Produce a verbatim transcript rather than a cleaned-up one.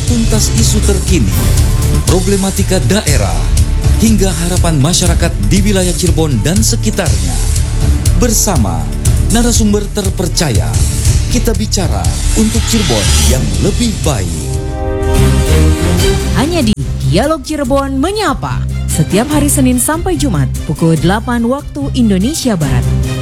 tuntas isu terkini, problematika daerah, hingga harapan masyarakat di wilayah Cirebon dan sekitarnya. Bersama narasumber terpercaya, kita bicara untuk Cirebon yang lebih baik. Hanya di Dialog Cirebon Menyapa, setiap hari Senin sampai Jumat pukul delapan waktu Indonesia Barat.